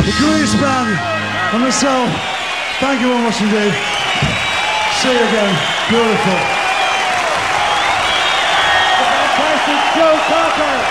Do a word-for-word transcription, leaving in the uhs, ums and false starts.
The Grease Band and myself, thank you very much indeed. See you again. Beautiful. The fantastic Joe Cocker.